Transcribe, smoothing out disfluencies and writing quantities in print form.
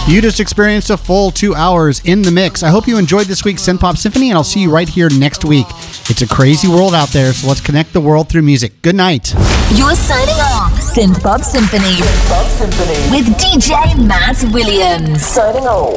You just experienced a full 2 hours in the mix. I hope you enjoyed this week's Synthpop Symphony, and I'll see you right here next week. It's a crazy world out there, so let's connect the world through music. Good night. You're signing off Synthpop Symphony with DJ Matt Williams. Signing off.